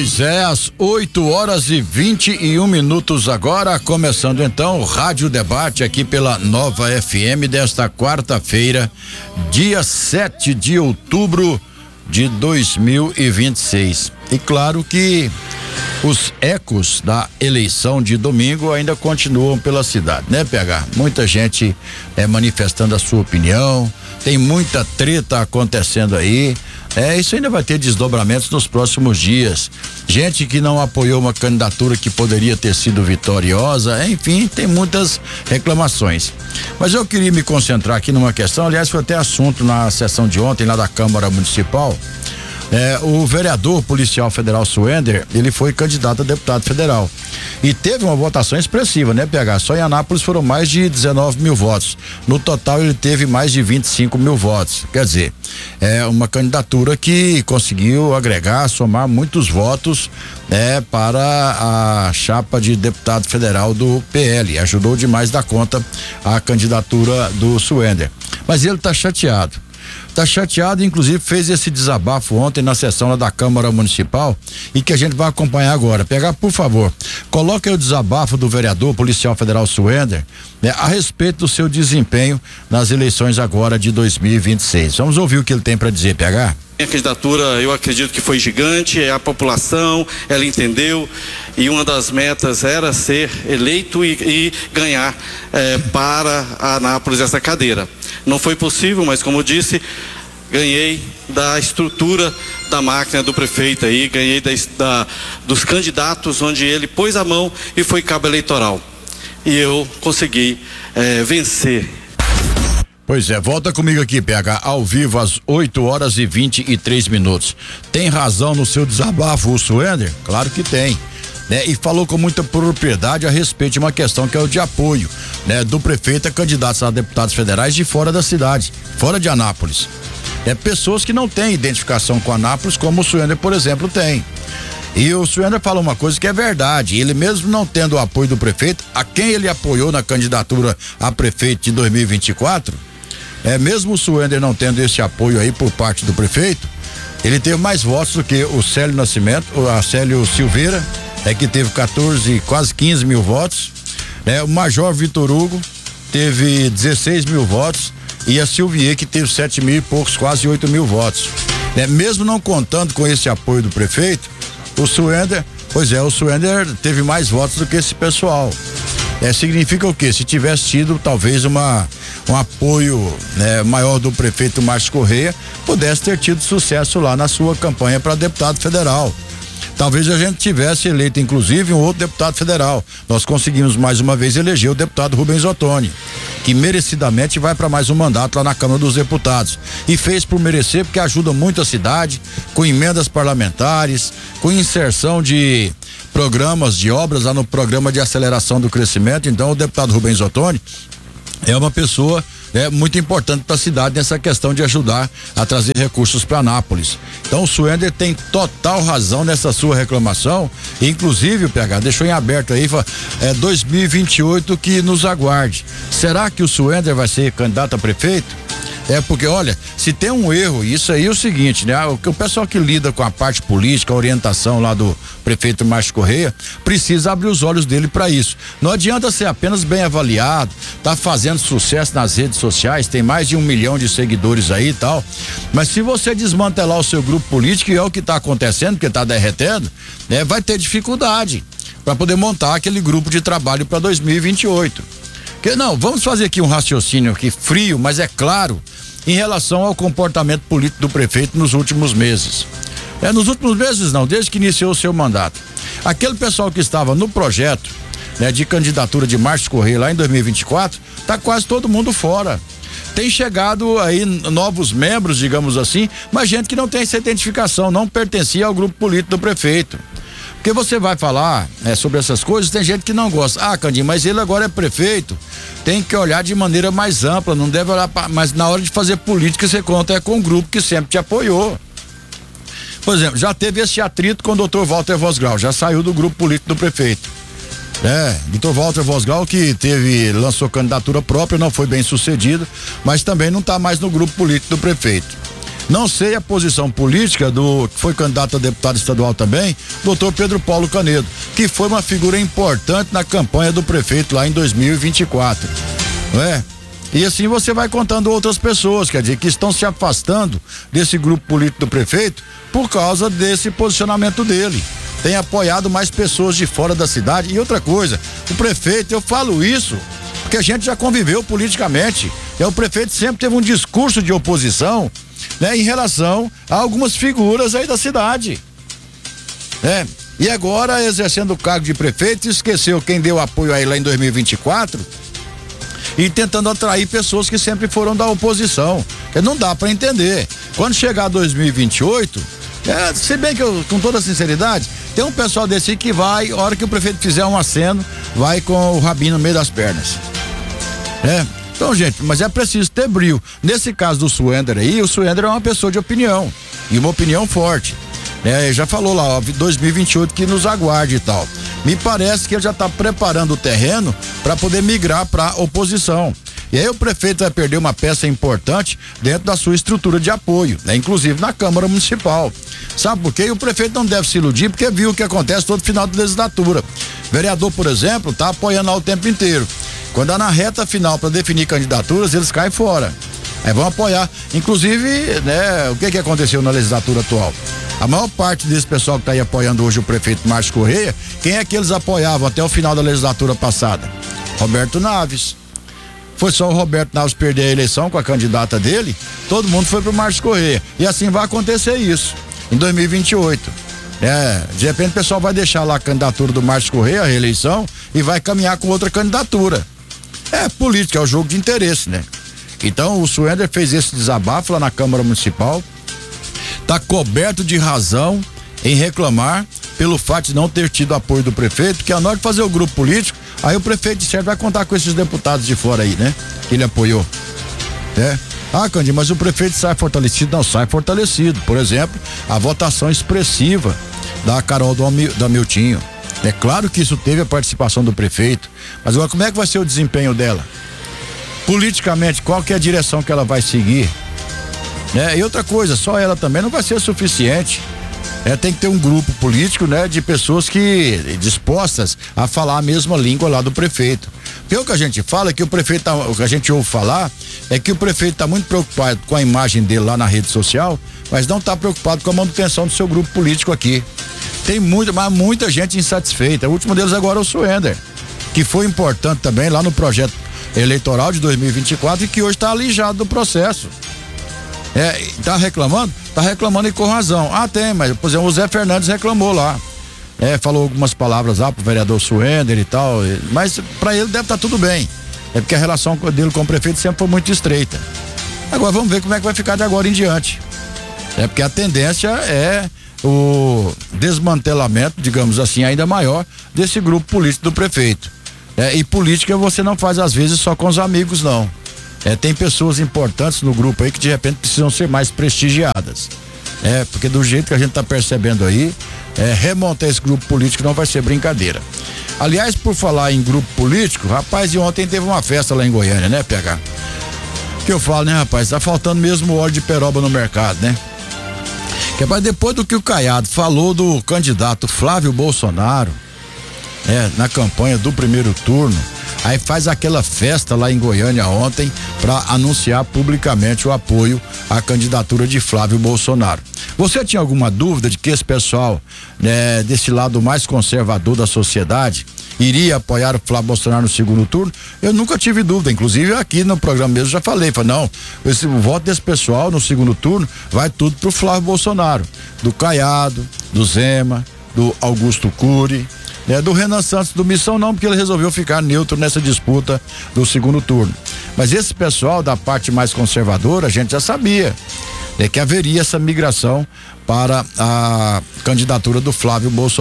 Pois é, às 8h21 agora, começando então o Rádio Debate aqui pela Nova FM desta quarta-feira, dia 7 de outubro de 2026. E claro que os ecos da eleição de domingo ainda continuam pela cidade, né, PH? Muita gente manifestando a sua opinião, tem muita treta acontecendo aí. Isso ainda vai ter desdobramentos nos próximos dias. Gente que não apoiou uma candidatura que poderia ter sido vitoriosa, enfim, tem muitas reclamações. Mas eu queria me concentrar aqui numa questão, aliás, foi até assunto na sessão de ontem lá da Câmara Municipal. O vereador policial federal Suender, ele foi candidato a deputado federal e teve uma votação expressiva, né, PH? Só em Anápolis foram mais de 19 mil votos. No total ele teve mais de 25 mil votos. Quer dizer, é uma candidatura que conseguiu agregar, somar muitos votos para a chapa de deputado federal do PL. Ajudou demais da conta a candidatura do Suender. Mas ele tá chateado. Inclusive fez esse desabafo ontem na sessão lá da Câmara Municipal e que a gente vai acompanhar agora. Pegar, por favor, coloque aí o desabafo do vereador policial federal Suender, a respeito do seu desempenho nas eleições agora de 2026. Vamos ouvir o que ele tem para dizer, PH. A candidatura, eu acredito que foi gigante, a população, ela entendeu, e uma das metas era ser eleito e ganhar para a Anápolis essa cadeira. Não foi possível, mas como eu disse, ganhei da estrutura da máquina do prefeito aí, ganhei dos candidatos onde ele pôs a mão e foi cabo eleitoral. E eu consegui vencer. Pois é, volta comigo aqui, PH, ao vivo às 8h23. Tem razão no seu desabafo, o Suender? Claro que tem. E falou com muita propriedade a respeito de uma questão que é o de apoio, do prefeito a candidatos a deputados federais de fora da cidade, fora de Anápolis. Pessoas que não têm identificação com Anápolis, como o Suender, por exemplo, tem. E o Suender falou uma coisa que é verdade, ele mesmo não tendo o apoio do prefeito, a quem ele apoiou na candidatura a prefeito de 2024, mesmo o Suender não tendo esse apoio aí por parte do prefeito, ele teve mais votos do que o Célio Nascimento, a Célio Silveira, que teve 14, quase 15 mil votos, o Major Vitor Hugo teve 16 mil votos e a Silvier que teve 7 mil e poucos, quase 8 mil votos. Mesmo não contando com esse apoio do prefeito, o Suender teve mais votos do que esse pessoal. Significa o quê? Se tivesse tido talvez um apoio maior do prefeito Márcio Correia, pudesse ter tido sucesso lá na sua campanha para deputado federal. Talvez a gente tivesse eleito inclusive um outro deputado federal. Nós conseguimos mais uma vez eleger o deputado Rubens Ottoni, que merecidamente vai para mais um mandato lá na Câmara dos Deputados. E fez por merecer, porque ajuda muito a cidade, com emendas parlamentares, com inserção de programas de obras lá no programa de aceleração do crescimento. Então o deputado Rubens Ottoni é uma pessoa muito importante para a cidade nessa questão de ajudar a trazer recursos para Anápolis. Então o Suender tem total razão nessa sua reclamação, inclusive o PH deixou em aberto aí, 2028 que nos aguarde. Será que o Suender vai ser candidato a prefeito? Porque olha, se tem um erro, isso aí é o seguinte, o pessoal que lida com a parte política, a orientação lá do prefeito Márcio Correia, precisa abrir os olhos dele para isso. Não adianta ser apenas bem avaliado, tá fazendo sucesso nas redes sociais, tem mais de 1 milhão de seguidores aí e tal, mas se você desmantelar o seu grupo político, e é o que tá acontecendo, porque tá derretendo, vai ter dificuldade para poder montar aquele grupo de trabalho para 2028. Não, vamos fazer aqui um raciocínio aqui frio, mas é claro, em relação ao comportamento político do prefeito nos últimos meses. Nos últimos meses não, desde que iniciou o seu mandato. Aquele pessoal que estava no projeto de candidatura de Márcio Correia lá em 2024, tá quase todo mundo fora. Tem chegado aí novos membros, digamos assim, mas gente que não tem essa identificação, não pertencia ao grupo político do prefeito. Porque você vai falar sobre essas coisas, tem gente que não gosta. Candinho, mas ele agora é prefeito, tem que olhar de maneira mais ampla, não deve olhar mas na hora de fazer política você conta com um grupo que sempre te apoiou. Por exemplo, já teve esse atrito com o doutor Walter Vosgrau, já saiu do grupo político do prefeito. Dr. Walter Vosgrau que lançou candidatura própria, não foi bem sucedido, mas também não está mais no grupo político do prefeito. Não sei a posição política do que foi candidato a deputado estadual também, doutor Pedro Paulo Canedo, que foi uma figura importante na campanha do prefeito lá em 2024, não é? E assim você vai contando outras pessoas, quer dizer, que estão se afastando desse grupo político do prefeito por causa desse posicionamento dele. Tem apoiado mais pessoas de fora da cidade. E outra coisa, o prefeito, eu falo isso porque a gente já conviveu politicamente. O prefeito sempre teve um discurso de oposição, né, em relação a algumas figuras aí da cidade, né? E agora, exercendo o cargo de prefeito, esqueceu quem deu apoio a ele lá em 2024 e tentando atrair pessoas que sempre foram da oposição. Não dá para entender. Quando chegar 2028, se bem que eu, com toda sinceridade, tem um pessoal desse aí que vai, a hora que o prefeito fizer um aceno, vai com o rabinho no meio das pernas. Então, gente, mas é preciso ter brio. Nesse caso do Suender aí, o Suender é uma pessoa de opinião, e uma opinião forte. Já falou lá, ó, 2028 que nos aguarde e tal. Me parece que ele já está preparando o terreno para poder migrar para oposição. E aí o prefeito vai perder uma peça importante dentro da sua estrutura de apoio, né? Inclusive na Câmara Municipal. Sabe por quê? E o prefeito não deve se iludir porque viu o que acontece todo final de legislatura. O vereador, por exemplo, está apoiando lá o tempo inteiro. Quando é na reta final para definir candidaturas, eles caem fora. Aí vão apoiar. Inclusive, né, o que aconteceu na legislatura atual? A maior parte desse pessoal que está aí apoiando hoje o prefeito Márcio Correia, quem é que eles apoiavam até o final da legislatura passada? Roberto Naves. Foi só o Roberto Naves perder a eleição com a candidata dele, todo mundo foi pro Márcio Correia. E assim vai acontecer isso em 2028. De repente o pessoal vai deixar lá a candidatura do Márcio Correia, a reeleição, e vai caminhar com outra candidatura. Política, é o jogo de interesse, né? Então o Suender fez esse desabafo lá na Câmara Municipal, tá coberto de razão em reclamar pelo fato de não ter tido apoio do prefeito, porque na hora de fazer o grupo político, aí o prefeito de certo vai contar com esses deputados de fora aí, né? Que ele apoiou, Cândido, mas o prefeito sai fortalecido? Não, sai fortalecido. Por exemplo, a votação expressiva da Carol do Amiltinho. É claro que isso teve a participação do prefeito, mas agora como é que vai ser o desempenho dela? Politicamente, qual que é a direção que ela vai seguir? E outra coisa, só ela também não vai ser suficiente. Tem que ter um grupo político, né, de pessoas que dispostas a falar a mesma língua lá do prefeito. Porque o que a gente fala é que o prefeito, o que a gente ouve falar é que o prefeito está muito preocupado com a imagem dele lá na rede social, mas não está preocupado com a manutenção do seu grupo político aqui. Tem muita gente insatisfeita. O último deles agora é o Suender, que foi importante também lá no projeto eleitoral de 2024 e que hoje está alijado do processo. Tá reclamando? Tá reclamando e com razão. Tem, mas, por exemplo, o Zé Fernandes reclamou lá. Falou algumas palavras lá pro vereador Suender e tal, mas pra ele deve estar tudo bem. Porque a relação dele com o prefeito sempre foi muito estreita. Agora vamos ver como é que vai ficar de agora em diante. Porque a tendência é o desmantelamento, digamos assim, ainda maior desse grupo político do prefeito. E política você não faz às vezes só com os amigos, não. Tem pessoas importantes no grupo aí que de repente precisam ser mais prestigiadas. Porque do jeito que a gente tá percebendo aí, remontar esse grupo político não vai ser brincadeira. Aliás, por falar em grupo político, rapaz, e ontem teve uma festa lá em Goiânia, né, PH? Que eu falo, né, rapaz, tá faltando mesmo óleo de peroba no mercado, né? Que rapaz, depois do que o Caiado falou do candidato Flávio Bolsonaro, na campanha do primeiro turno, aí faz aquela festa lá em Goiânia ontem para anunciar publicamente o apoio à candidatura de Flávio Bolsonaro. Você tinha alguma dúvida de que esse pessoal, desse lado mais conservador da sociedade, iria apoiar o Flávio Bolsonaro no segundo turno? Eu nunca tive dúvida, inclusive aqui no programa mesmo já falei, não, o voto desse pessoal no segundo turno vai tudo pro Flávio Bolsonaro, do Caiado, do Zema, do Augusto Cury, do Renan Santos do Missão não, porque ele resolveu ficar neutro nessa disputa do segundo turno. Mas esse pessoal da parte mais conservadora, a gente já sabia que haveria essa migração para a candidatura do Flávio Bolsonaro.